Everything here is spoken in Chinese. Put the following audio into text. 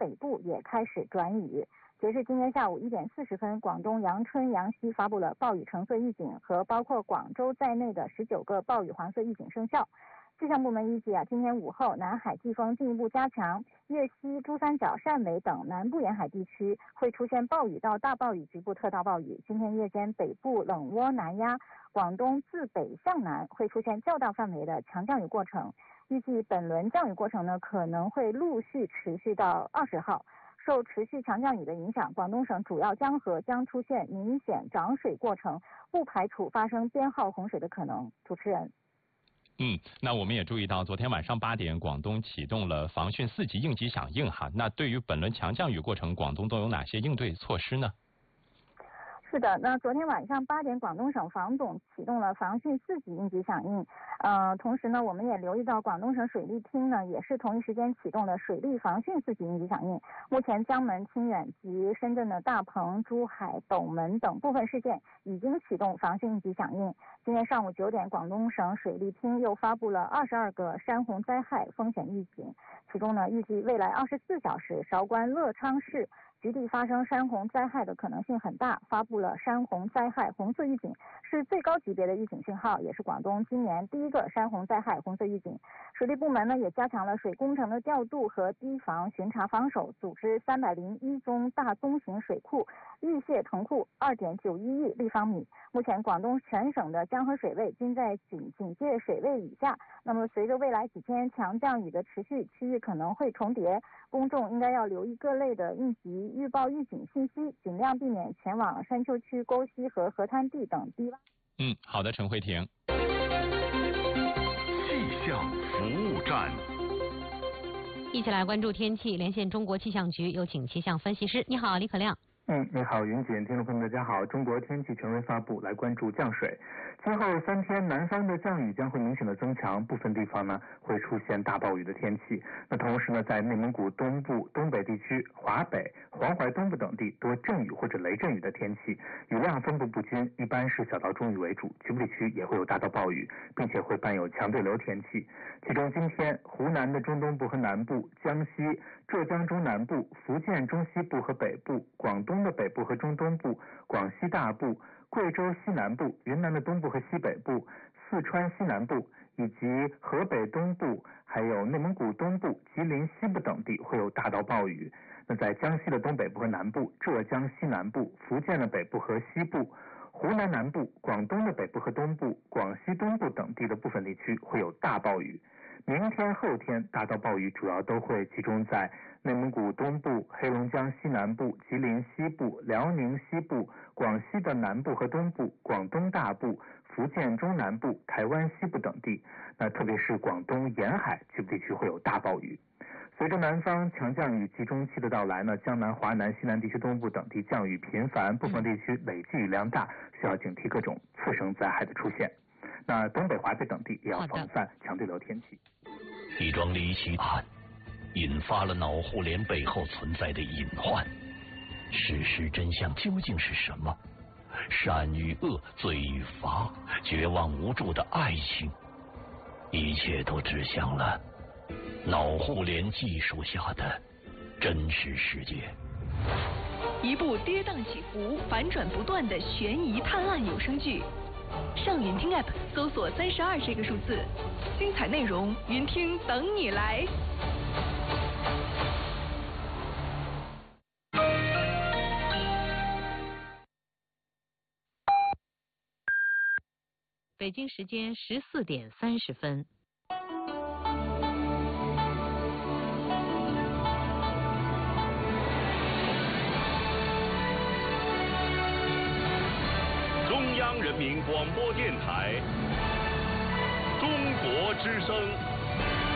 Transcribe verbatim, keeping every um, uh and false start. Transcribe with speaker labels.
Speaker 1: 北部也开始转雨。截至今天下午一点四十分，广东阳春、阳西发布了暴雨橙色预警，和包括广州在内的十九个暴雨黄色预警生效。气象部门预计啊，今天午后南海季风进一步加强，粤西、珠三角、汕尾等南部沿海地区会出现暴雨到大暴雨，局部特大暴雨。今天夜间北部冷涡南压，广东自北向南会出现较大范围的强降雨过程。预计本轮降雨过程呢，可能会陆续持续到二十号。受持续强降雨的影响，广东省主要江河将出现明显涨水过程，不排除发生编号洪水的可能。主持人。
Speaker 2: 嗯，那我们也注意到，昨天晚上八点，广东启动了防汛四级应急响应哈。那对于本轮强降雨过程，广东都有哪些应对措施呢？
Speaker 1: 是的，那昨天晚上八点，广东省防总启动了防汛四级应急响应。呃，同时呢，我们也留意到广东省水利厅呢，也是同一时间启动了水利防汛四级应急响应。目前，江门、清远及深圳的大鹏、珠海、斗门等部分市县已经启动防汛应急响应。今天上午九点，广东省水利厅又发布了二十二个山洪灾害风险预警，其中呢，预计未来二十四小时，韶关乐昌市局地发生山洪灾害的可能性很大，发布了山洪灾害红色预警，是最高级别的预警信号，也是广东今年第一个山洪灾害红色预警。水利部门呢也加强了水工程的调度和堤防巡查防守，组织三百零一宗大宗型水库预泄腾库二点九一亿立方米。目前广东全省的江河水位均在警警戒水位以下。那么随着未来几天强降雨的持续，区域可能会重叠，公众应该要留意各类的应急预报预警信息，尽量避免前往山丘区、沟溪和河滩地等低洼。
Speaker 2: 嗯，好的，陈慧婷。
Speaker 3: 气象服务站，
Speaker 4: 一起来关注天气，连线中国气象局，有请气象分析师。你好，李可亮。
Speaker 5: 嗯，你好，云锦，听众朋友们，大家好。中国天气权威发布，来关注降水。今后三天，南方的降雨将会明显的增强，部分地方呢会出现大暴雨的天气。那同时呢，在内蒙古东部、东北地区、华北、黄淮东部等地多阵雨或者雷阵雨的天气，雨量分布不均，一般是小到中雨为主，局部地区也会有大到暴雨，并且会伴有强对流天气。其中今天，湖南的中东部和南部、江西、浙江中南部、福建中西部和北部、广东的北部和中东部、广西大部、贵州西南部、云南的东部和西北部、四川西南部以及河北东部，还有内蒙古东部、吉林西部等地会有大到暴雨。那在江西的东北部和南部、浙江西南部、福建的北部和西部、湖南南部、广东的北部和东部、广西东部等地的部分地区会有大暴雨。明天后天大到暴雨主要都会集中在内蒙古东部、黑龙江西南部、吉林西部、辽宁西部、广西的南部和东部、广东大部、福建中南部、台湾西部等地。那特别是广东沿海局部地区会有大暴雨。随着南方强降雨集中期的到来呢，江南、华南、西南地区东部等地降雨频繁，部分地区累计雨量大，需要警惕各种次生灾害的出现。那东北、华北等地也要防范强对流天气。
Speaker 3: 一桩离奇案引发了脑互联背后存在的隐患，事实真相究竟是什么？善与恶，罪与罚，绝望无助的爱情，一切都指向了脑互联技术下的真实世界。
Speaker 6: 一部跌宕起伏、反转不断的悬疑探案有声剧，上云听 App 搜索三十二这个数字，精彩内容云听等你来。
Speaker 4: 北京时间十四点三十分。
Speaker 7: 中央人民广播电台，中国之声。